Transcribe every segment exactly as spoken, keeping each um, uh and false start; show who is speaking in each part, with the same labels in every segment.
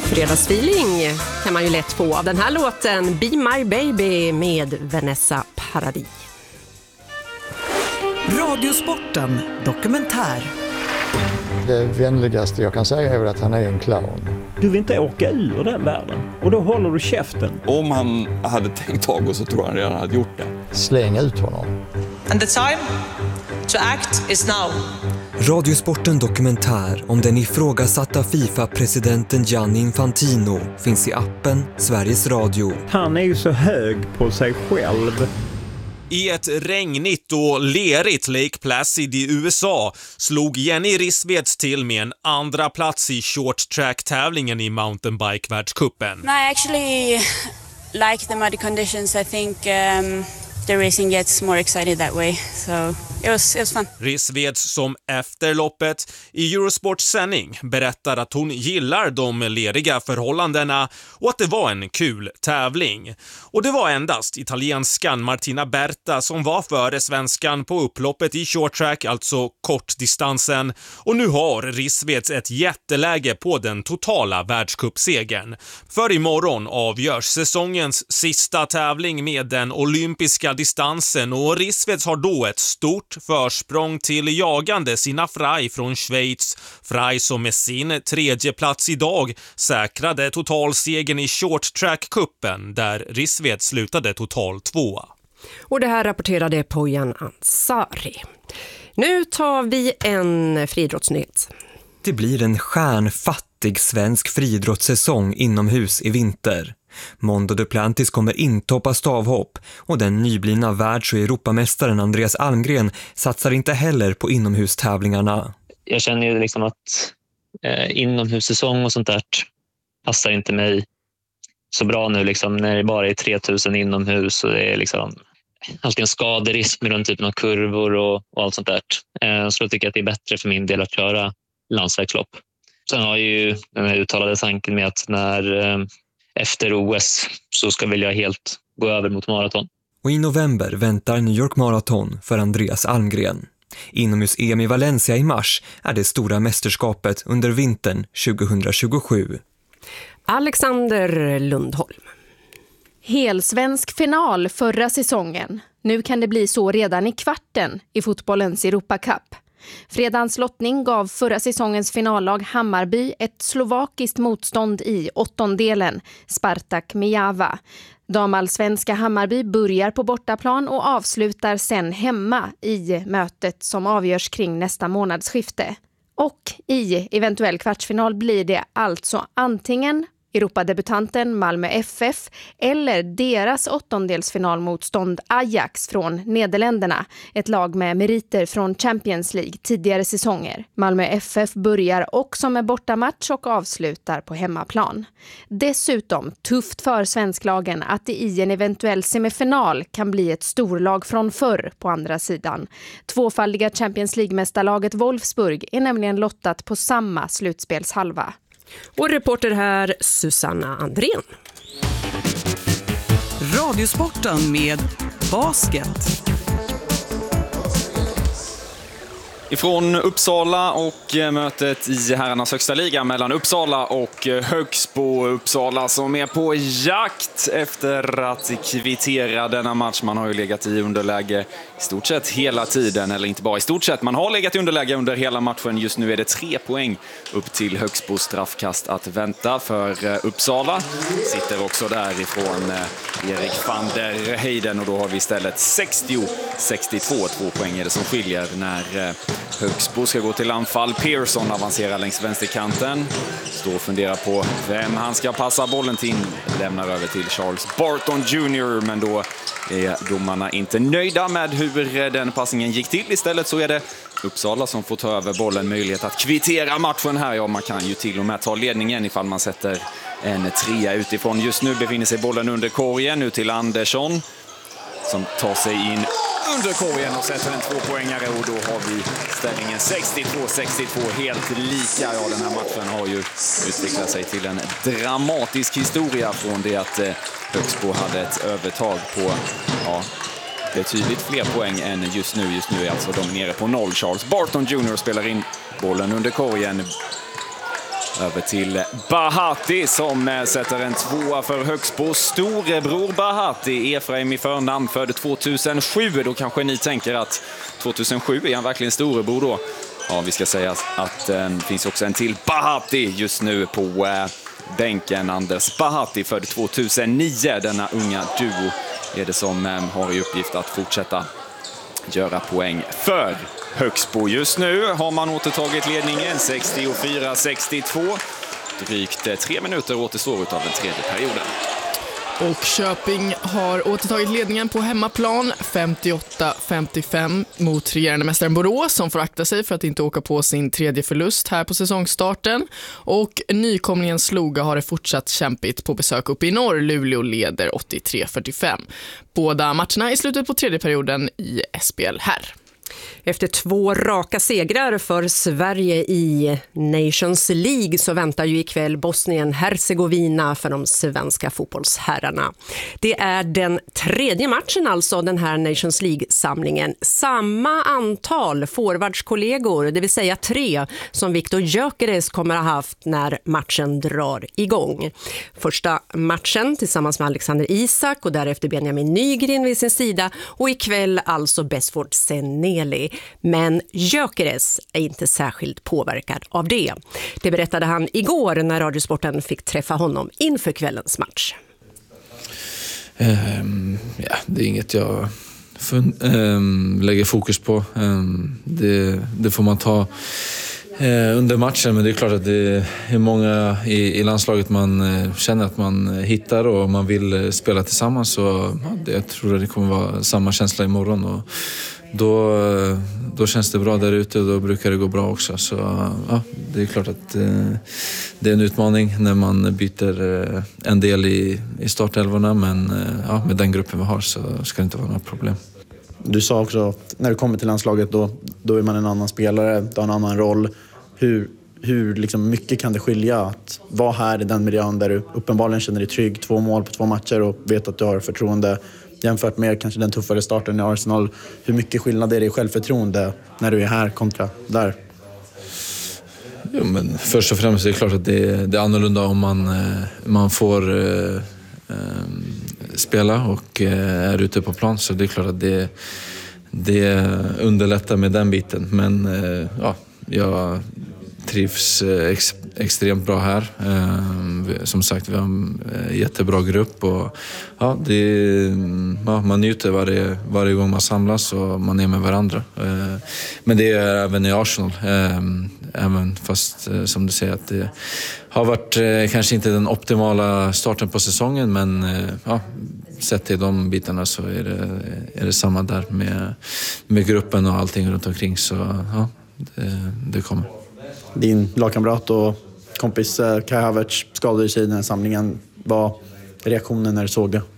Speaker 1: Fredagsfeeling kan man ju lätt få av den här låten Be My Baby med Vanessa Paradis.
Speaker 2: Radiosporten dokumentär.
Speaker 3: Det vänligaste jag kan säga är väl att han är en clown.
Speaker 4: Du vill inte åka ur den världen. Och då håller du käften.
Speaker 5: Om han hade tänkt tag och så tror han redan hade gjort det.
Speaker 3: Släng ut honom.
Speaker 6: And the time to act is now.
Speaker 7: Radiosporten dokumentär om den ifrågasatta FIFA-presidenten Gianni Infantino finns i appen Sveriges Radio.
Speaker 4: Han är ju så hög på sig själv.
Speaker 8: I ett regnigt och lerigt Lake Placid i U S A slog Jenny Rissveds till med en andra plats i short track-tävlingen i mountainbike-världscupen.
Speaker 9: No, I actually like the muddy conditions. I think um, the racing gets more excited that way. So it was, it was fun.
Speaker 8: Rissveds som efter loppet i Eurosports sändning berättar att hon gillar de leriga förhållandena och att det var en kul tävling. Och det var endast italienskan Martina Berta som var före svenskan på upploppet i short track, alltså kortdistansen. Och nu har Rissveds ett jätteläge på den totala världscupsegern. För imorgon avgörs säsongens sista tävling med den olympiska distansen och Rissveds har då ett stort försprång till jagande Sina Frey från Schweiz. Frey som med sin tredje plats idag säkrade totalsegern i short track-cupen där Rissved slutade total tvåa.
Speaker 1: Och det här rapporterade Pojan Ansari. Nu tar vi en friidrottsnyhet.
Speaker 7: Det blir en stjärnfattig svensk friidrottssäsong inomhus i vinter. Mondo Duplantis kommer inte hoppa stavhopp och den nyblivna världs- och Europamästaren Andreas Almgren satsar inte heller på inomhustävlingarna.
Speaker 10: Jag känner ju liksom att eh, inomhussäsong och sånt där passar inte mig så bra nu liksom, när det bara är tre tusen inomhus och det är liksom alltid en skaderisk med den typen av kurvor och, och allt sånt där. Eh, så jag tycker att det är bättre för min del att köra landsvägslopp. Sen har jag ju den här uttalade tanken med att när eh, efter O S så ska väl jag helt gå över mot maraton.
Speaker 7: Och i november väntar New York Marathon för Andreas Almgren. Inomhus-E M i Valencia i mars är det stora mästerskapet under vintern tjugohundratjugosju.
Speaker 1: Alexander Lundholm.
Speaker 11: Helsvensk final förra säsongen. Nu kan det bli så redan i kvarten i fotbollens Europa Cup. Fredagens lottning gav förra säsongens finallag Hammarby ett slovakiskt motstånd i åttondelen, Spartak Mijava. Damallsvenska Hammarby börjar på bortaplan och avslutar sen hemma i mötet som avgörs kring nästa månadsskifte. Och i eventuell kvartsfinal blir det alltså antingen Europadebutanten Malmö F F eller deras åttondelsfinalmotstånd Ajax från Nederländerna, ett lag med meriter från Champions League tidigare säsonger. Malmö F F börjar också med bortamatch och avslutar på hemmaplan. Dessutom tufft för svensklagen att det i en eventuell semifinal kan bli ett storlag från förr på andra sidan. Tvåfaldiga Champions League-mästarlaget Wolfsburg är nämligen lottat på samma slutspelshalva.
Speaker 1: Och reporter här Susanna Andrén.
Speaker 2: Radiosporten med basket.
Speaker 12: Ifrån Uppsala och mötet i herrarnas högsta liga mellan Uppsala och Högsbo. Uppsala som är på jakt efter att kvittera denna match. Man har ju legat i underläge i stort sett hela tiden, eller inte bara i stort sett. Man har legat i underläge under hela matchen. Just nu är det tre poäng upp till Högsbos straffkast att vänta för Uppsala. Sitter också därifrån Erik van der Heiden och då har vi istället sextio sextiotvå. Två poäng är det som skiljer när Högsbo ska gå till anfall. Pearson avancerar längs vänsterkanten. Står och funderar på vem han ska passa bollen till. Lämnar över till Charles Barton junior Men då är domarna inte nöjda med hur den passningen gick till. Istället så är det Uppsala som får ta över bollen. Möjlighet att kvittera matchen här. Ja, man kan ju till och med ta ledningen ifall man sätter en trea utifrån. Just nu befinner sig bollen under korgen. Nu till Andersson som tar sig in under korgen och sätter en tvåpoängare och då har vi ställningen sextiotvå sextiotvå, helt lika. Ja, den här matchen har ju utvecklat sig till en dramatisk historia från det att eh, Högsbo hade ett övertag på ja, betydligt fler poäng än just nu. Just nu är alltså de nere på noll. Charles Barton junior spelar in bollen under korgen. Över till Bahati som sätter en tvåa för Högsbo. Storebror Bahati, Efraim i förnamn, född tvåtusensju. Då kanske ni tänker att tvåtusensju är han verkligen storebror då. Ja, vi ska säga att det eh, finns också en till Bahati just nu på eh, bänken. Anders Bahati, född tvåtusennio. Denna unga duo är det som eh, har i uppgift att fortsätta göra poäng för Högsbo. Just nu har man återtagit ledningen sextiofyra sextiotvå. Drygt tre minuter återstår av den tredje perioden.
Speaker 13: Och Köping har återtagit ledningen på hemmaplan femtioåtta femtiofem mot regerande mästaren Borås, som får akta sig för att inte åka på sin tredje förlust här på säsongstarten. Och nykomlingen Sloga har det fortsatt kämpigt på besök uppe i norr. Luleå leder åttiotre fyrtiofem. Båda matcherna i slutet på tredje perioden i S P L här.
Speaker 1: Efter två raka segrar för Sverige i Nations League så väntar ju ikväll Bosnien-Hercegovina för de svenska fotbollsherrarna. Det är den tredje matchen alltså, den här Nations League-samlingen. Samma antal forwardskollegor, det vill säga tre, som Viktor Gyökeres kommer ha haft när matchen drar igång. Första matchen tillsammans med Alexander Isak och därefter Benjamin Nygren vid sin sida, och ikväll alltså Besford Seneli. Men Gyökeres är inte särskilt påverkad av det. Det berättade han igår när Radiosporten fick träffa honom inför kvällens match.
Speaker 14: Um, ja, det är inget jag fun- um, lägger fokus på. Um, det, det får man ta uh, under matchen, men det är klart att det är många i, i landslaget man uh, känner att man hittar och man vill uh, spela tillsammans. Så, ja, det, jag tror att det kommer vara samma känsla imorgon, och Då, då känns det bra där ute och då brukar det gå bra också. Så ja, det är klart att eh, det är en utmaning när man byter eh, en del i, i startelvorna. Men eh, ja, med den gruppen vi har så ska det inte vara några problem.
Speaker 15: Du sa också att när du kommer till landslaget då, då är man en annan spelare, du har en annan roll. Hur, hur liksom mycket kan det skilja att vara här i den miljön där du uppenbarligen känner dig trygg, två mål på två matcher och vet att du har förtroende, jämfört med kanske den tuffare starten i Arsenal? Hur mycket skillnad är det i självförtroende när du är här kontra där?
Speaker 14: Jo, men först och främst är det klart att det, det är annorlunda om man, man får eh, eh, spela och eh, är ute på plan. Så det är klart att det, det underlättar med den biten. Men eh, ja, jag trivs ex, extremt bra här. Eh, som sagt, vi har en jättebra grupp och ja, det, ja, man njuter varje, varje gång man samlas och man är med varandra. Eh, men det är även i Arsenal. Eh, även fast eh, som du säger att det har varit eh, kanske inte den optimala starten på säsongen, men eh, ja, sett till de bitarna så är det, är det samma där med, med gruppen och allting runt omkring. Så ja, det, det kommer.
Speaker 15: Din lagkamrat och kompis Kai Havertz skadade sig i den här samlingen. Vad reaktionen när du såg det?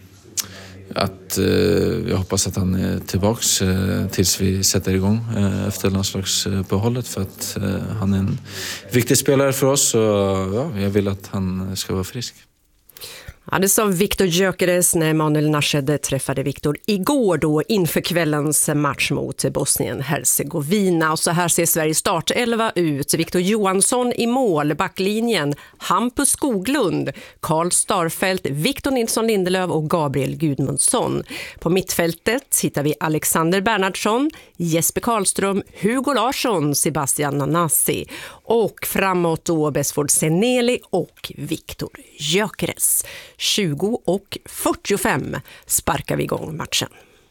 Speaker 14: Att, eh, jag hoppas att han är tillbaks eh, tills vi sätter igång eh, efter landslagsuppehållet, för att eh, han är en viktig spelare för oss och ja, jag vill att han ska vara frisk.
Speaker 1: Ja, det sa Viktor Gyökeres när Manuel Nashed träffade Viktor igår då inför kvällens match mot Bosnien-Hercegovina. Och så här ser Sveriges startelva ut. Viktor Johansson i mål, backlinjen, Hampus Skoglund, Karl Starfelt, Victor Nilsson Lindelöf och Gabriel Gudmundsson. På mittfältet hittar vi Alexander Bernhardsson, Jesper Karlström, Hugo Larsson, Sebastian Nanasi och framåt då Besford Seneli och Viktor Gyökeres. tjugo och fyrtiofem sparkar vi igång matchen.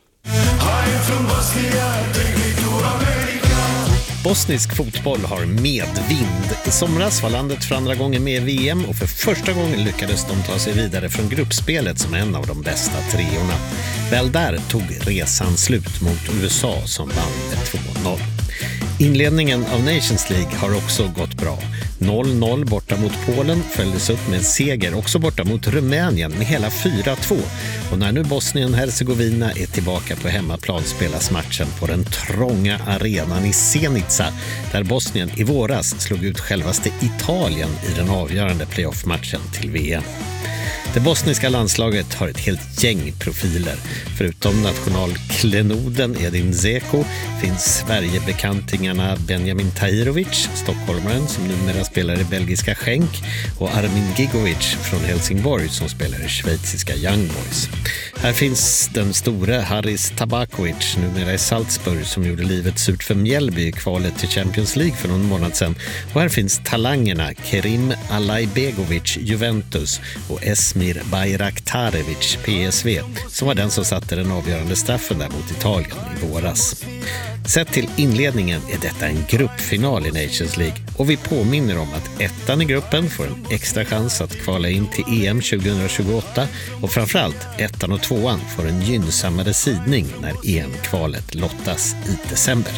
Speaker 16: Bosnisk fotboll har medvind. I somras var landet för andra gången med i V M och för första gången lyckades de ta sig vidare från gruppspelet som en av de bästa treorna. Väl där tog resan slut mot U S A som vann med två noll. Inledningen av Nations League har också gått bra. noll noll borta mot Polen följdes upp med en seger också borta mot Rumänien med hela fyra två. Och när nu Bosnien-Hercegovina är tillbaka på hemmaplan spelas matchen på den trånga arenan i Zenica, där Bosnien i våras slog ut självaste Italien i den avgörande playoff-matchen till V M. Det bosniska landslaget har ett helt gäng profiler. Förutom nationalklenoden Edin Dzeko finns Sverigebekantingarna Benjamin Tahirovic, stockholmaren som numera spelar i belgiska Genk, och Armin Gigovic från Helsingborg som spelar i schweiziska Young Boys. Här finns den store Haris Tabakovic, numera i Salzburg, som gjorde livet surt för Mjällby i kvalet till Champions League för någon månad sedan. Och här finns talangerna Kerim Alajbegovic, Juventus, och Esmir Bayraktarevic, P S V, som var den som satte den avgörande straffen där mot Italien i våras. Sett till inledningen är detta en gruppfinal i Nations League, och vi påminner om att ettan i gruppen får en extra chans att kvala in till E M tjugohundratjugoåtta, och framförallt ettan och tvåan får en gynnsammare sidning när E M-kvalet lottas i december.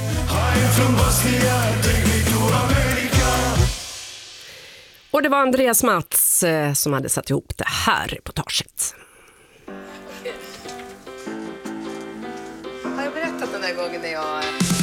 Speaker 1: Och det var Andreas Mats som hade satt ihop det här reportaget.